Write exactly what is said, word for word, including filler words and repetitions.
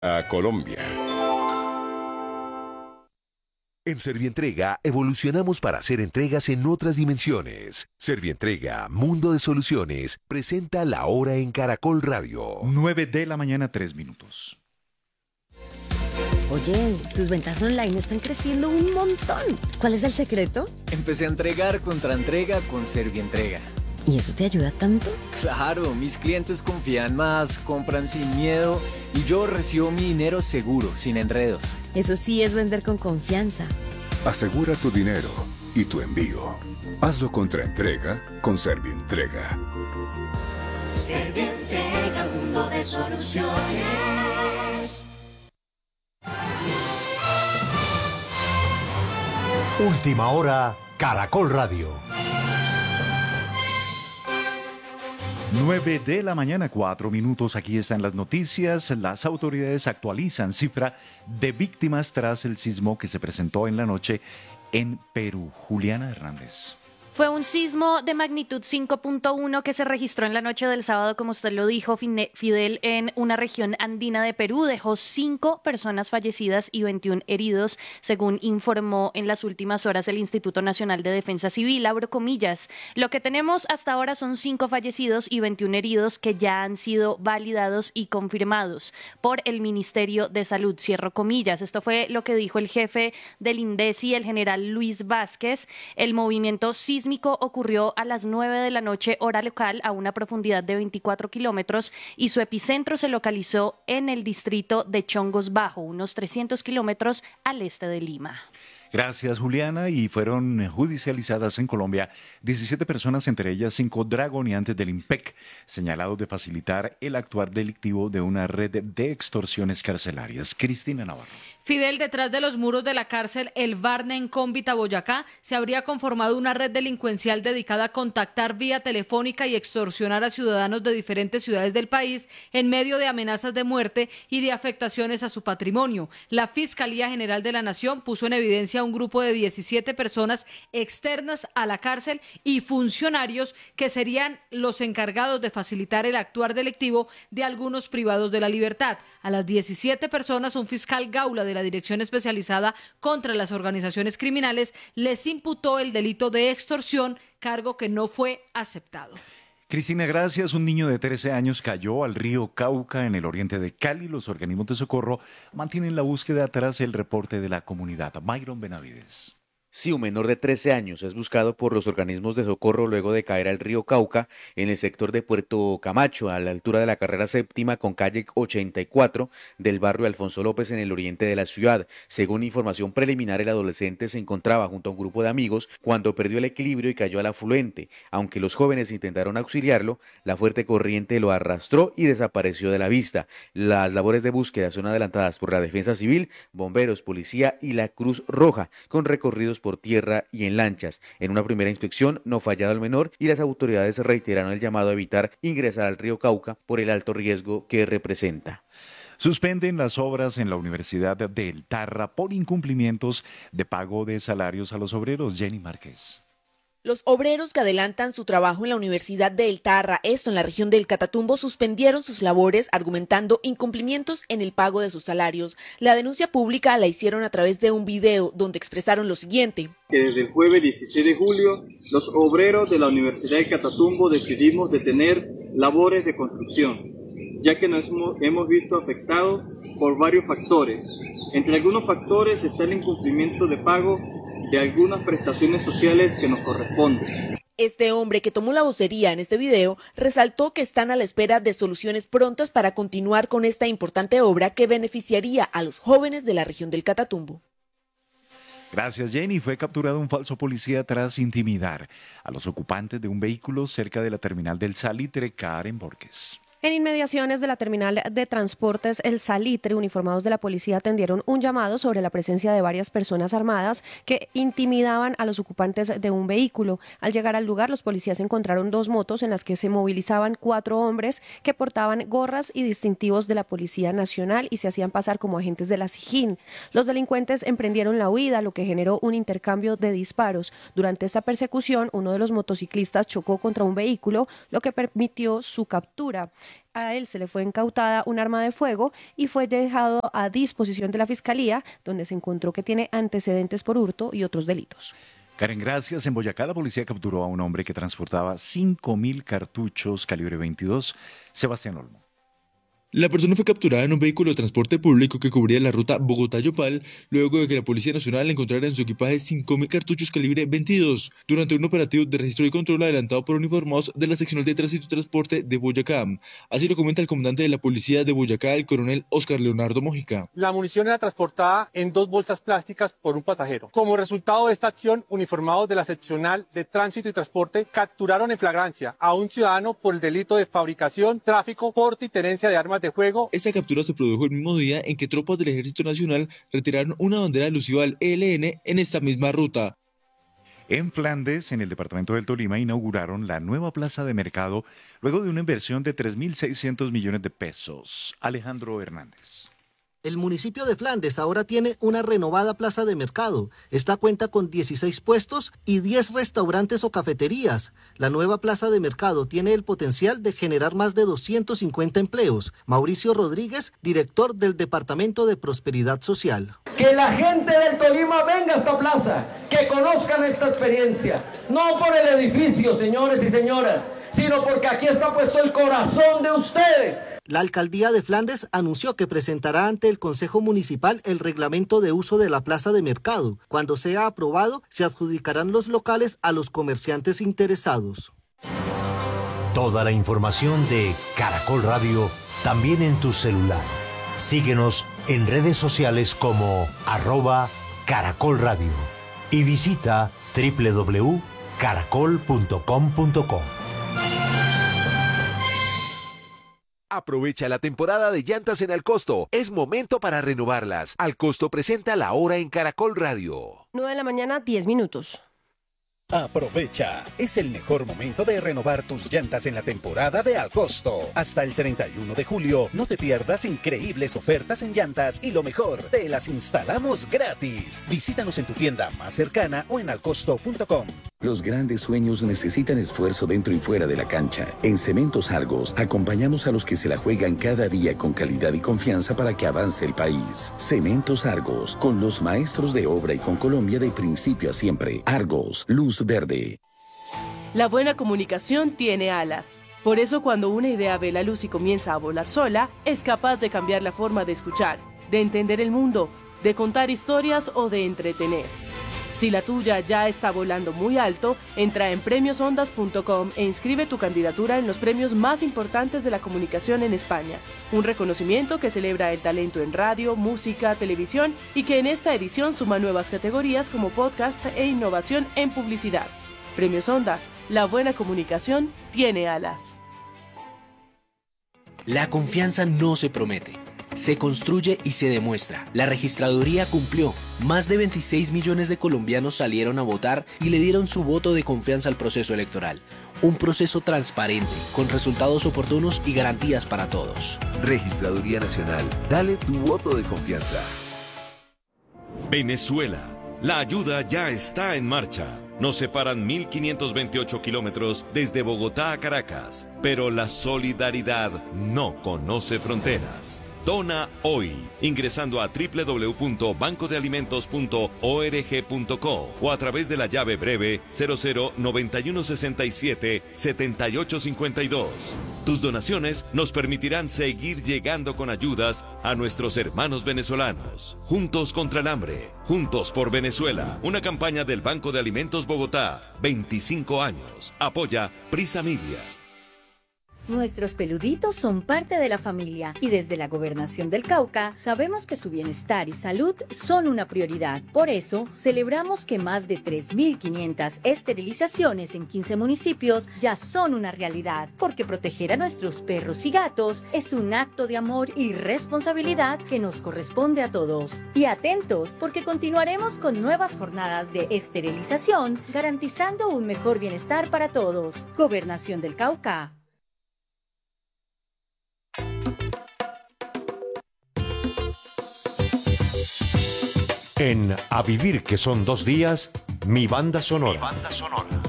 A Colombia. En Servientrega evolucionamos para hacer entregas en otras dimensiones. Servientrega, Mundo de Soluciones, presenta La Hora en Caracol Radio. nueve de la mañana, tres minutos. Oye, tus ventas online están creciendo un montón. ¿Cuál es el secreto? Empecé a entregar contra entrega con Servientrega. ¿Y eso te ayuda tanto? Claro, mis clientes confían más, compran sin miedo y yo recibo mi dinero seguro, sin enredos. Eso sí es vender con confianza. Asegura tu dinero y tu envío. Hazlo contra entrega con Servientrega. Servientrega, mundo de soluciones. Última hora, Caracol Radio. nueve de la mañana, cuatro minutos. Aquí están las noticias. Las autoridades actualizan cifra de víctimas tras el sismo que se presentó en la noche en Perú. Juliana Hernández. Fue un sismo de magnitud cinco punto uno que se registró en la noche del sábado, como usted lo dijo, Fidel, en una región andina de Perú. Dejó cinco personas fallecidas y veintiún heridos, según informó en las últimas horas el Instituto Nacional de Defensa Civil. Abro comillas. Lo que tenemos hasta ahora son cinco fallecidos y veintiún heridos que ya han sido validados y confirmados por el Ministerio de Salud. Cierro comillas. Esto fue lo que dijo el jefe del INDECI, el general Luis Vázquez. El movimiento sísmico ocurrió a las nueve de la noche, hora local, a una profundidad de veinticuatro kilómetros y su epicentro se localizó en el distrito de Chongos Bajo, unos trescientos kilómetros al este de Lima. Gracias, Juliana. Y fueron judicializadas en Colombia diecisiete personas, entre ellas cinco dragoneantes del IMPEC, señalados de facilitar el actuar delictivo de una red de extorsiones carcelarias. Cristina Navarro. Fidel, detrás de los muros de la cárcel El Barne en Cómbita, Boyacá, se habría conformado una red delincuencial dedicada a contactar vía telefónica y extorsionar a ciudadanos de diferentes ciudades del país en medio de amenazas de muerte y de afectaciones a su patrimonio. La Fiscalía General de la Nación puso en evidencia a un grupo de diecisiete personas externas a la cárcel y funcionarios que serían los encargados de facilitar el actuar delictivo de algunos privados de la libertad. A las diecisiete personas, un fiscal Gaula de la Dirección Especializada contra las Organizaciones Criminales les imputó el delito de extorsión, cargo que no fue aceptado. Cristina, gracias. Un niño de trece años cayó al río Cauca en el oriente de Cali. Los organismos de socorro mantienen la búsqueda tras el reporte de la comunidad. Myron Benavides. Sí, un menor de trece años es buscado por los organismos de socorro luego de caer al río Cauca en el sector de Puerto Camacho, a la altura de la carrera séptima con calle ochenta y cuatro del barrio Alfonso López en el oriente de la ciudad. Según información preliminar, el adolescente se encontraba junto a un grupo de amigos cuando perdió el equilibrio y cayó al afluente. Aunque los jóvenes intentaron auxiliarlo, la fuerte corriente lo arrastró y desapareció de la vista. Las labores de búsqueda son adelantadas por la Defensa Civil, bomberos, policía y la Cruz Roja, con recorridos por tierra y en lanchas. En una primera inspección no fallado el menor y las autoridades reiteraron el llamado a evitar ingresar al río Cauca por el alto riesgo que representa. Suspenden las obras en la Universidad del Tarra por incumplimientos de pago de salarios a los obreros. Jenny Márquez. Los obreros que adelantan su trabajo en la Universidad de El Tarra, esto en la región del Catatumbo, suspendieron sus labores argumentando incumplimientos en el pago de sus salarios. La denuncia pública la hicieron a través de un video donde expresaron lo siguiente. Que desde el jueves dieciséis de julio, los obreros de la Universidad del Catatumbo decidimos detener labores de construcción, ya que nos hemos visto afectados por varios factores. Entre algunos factores está el incumplimiento de pago de algunas prestaciones sociales que nos corresponden. Este hombre que tomó la vocería en este video resaltó que están a la espera de soluciones prontas para continuar con esta importante obra que beneficiaría a los jóvenes de la región del Catatumbo. Gracias, Jenny. Fue capturado un falso policía tras intimidar a los ocupantes de un vehículo cerca de la terminal del Salitre, Karen Borges. En inmediaciones de la terminal de transportes El Salitre, uniformados de la policía atendieron un llamado sobre la presencia de varias personas armadas que intimidaban a los ocupantes de un vehículo. Al llegar al lugar, los policías encontraron dos motos en las que se movilizaban cuatro hombres que portaban gorras y distintivos de la Policía Nacional y se hacían pasar como agentes de la SIJIN. Los delincuentes emprendieron la huida, lo que generó un intercambio de disparos. Durante esta persecución, uno de los motociclistas chocó contra un vehículo, lo que permitió su captura. A él se le fue incautada un arma de fuego y fue dejado a disposición de la Fiscalía, donde se encontró que tiene antecedentes por hurto y otros delitos. Karen, gracias. En Boyacá, la policía capturó a un hombre que transportaba cinco mil cartuchos calibre veintidós. Sebastián Olmo. La persona fue capturada en un vehículo de transporte público que cubría la ruta Bogotá-Yopal, luego de que la Policía Nacional encontrara en su equipaje cinco mil cartuchos calibre veintidós, durante un operativo de registro y control adelantado por uniformados de la Seccional de Tránsito y Transporte de Boyacá. Así lo comenta el comandante de la Policía de Boyacá, el coronel Óscar Leonardo Mojica. La munición era transportada en dos bolsas plásticas por un pasajero. Como resultado de esta acción, uniformados de la Seccional de Tránsito y Transporte capturaron en flagrancia a un ciudadano por el delito de fabricación, tráfico, porte y tenencia de armas de fuego. Esta captura se produjo el mismo día en que tropas del Ejército Nacional retiraron una bandera alusiva al E L N en esta misma ruta. En Flandes, en el departamento del Tolima, inauguraron la nueva plaza de mercado luego de una inversión de tres mil seiscientos millones de pesos. Alejandro Hernández. El municipio de Flandes ahora tiene una renovada plaza de mercado. Esta cuenta con dieciséis puestos y diez restaurantes o cafeterías. La nueva plaza de mercado tiene el potencial de generar más de doscientos cincuenta empleos. Mauricio Rodríguez, director del Departamento de Prosperidad Social. Que la gente del Tolima venga a esta plaza, que conozcan esta experiencia. No por el edificio, señores y señoras, sino porque aquí está puesto el corazón de ustedes. La alcaldía de Flandes anunció que presentará ante el Consejo Municipal el reglamento de uso de la plaza de mercado. Cuando sea aprobado, se adjudicarán los locales a los comerciantes interesados. Toda la información de Caracol Radio también en tu celular. Síguenos en redes sociales como arroba Caracol Radio y visita doble u doble u doble u punto caracol punto com punto co. Aprovecha la temporada de llantas en Alcosto. Es momento para renovarlas. Alcosto presenta La Hora en Caracol Radio. nueve de la mañana, diez minutos. Aprovecha, es el mejor momento de renovar tus llantas en la temporada de Alcosto. Hasta el treinta y uno de julio, no te pierdas increíbles ofertas en llantas y lo mejor, te las instalamos gratis. Visítanos en tu tienda más cercana o en alcosto punto com. Los grandes sueños necesitan esfuerzo dentro y fuera de la cancha. En Cementos Argos, acompañamos a los que se la juegan cada día con calidad y confianza para que avance el país. Cementos Argos, con los maestros de obra y con Colombia de principio a siempre. Argos, luz verde. La buena comunicación tiene alas. Por eso cuando una idea ve la luz y comienza a volar sola, es capaz de cambiar la forma de escuchar, de entender el mundo, de contar historias o de entretener. Si la tuya ya está volando muy alto, entra en premios ondas punto com e inscribe tu candidatura en los premios más importantes de la comunicación en España. Un reconocimiento que celebra el talento en radio, música, televisión y que en esta edición suma nuevas categorías como podcast e innovación en publicidad. Premios Ondas, la buena comunicación tiene alas. La confianza no se promete, se construye y se demuestra. La registraduría cumplió. Más de veintiséis millones de colombianos salieron a votar y le dieron su voto de confianza al proceso electoral. Un proceso transparente, con resultados oportunos y garantías para todos. Registraduría Nacional, dale tu voto de confianza. Venezuela, la ayuda ya está en marcha. Nos separan mil quinientos veintiocho kilómetros desde Bogotá a Caracas, pero la solidaridad no conoce fronteras. Dona hoy, ingresando a doble u doble u doble u punto banco de alimentos punto org punto co o a través de la llave breve cero cero noventa y uno sesenta y siete setenta y ocho cincuenta y dos. Tus donaciones nos permitirán seguir llegando con ayudas a nuestros hermanos venezolanos. Juntos contra el hambre, juntos por Venezuela. Una campaña del Banco de Alimentos Bogotá, veinticinco años. Apoya Prisa Media. Nuestros peluditos son parte de la familia y desde la Gobernación del Cauca sabemos que su bienestar y salud son una prioridad. Por eso, celebramos que más de tres mil quinientas esterilizaciones en quince municipios ya son una realidad, porque proteger a nuestros perros y gatos es un acto de amor y responsabilidad que nos corresponde a todos. Y atentos, porque continuaremos con nuevas jornadas de esterilización, garantizando un mejor bienestar para todos. Gobernación del Cauca. En A Vivir que son dos días, mi banda sonora. Mi banda sonora.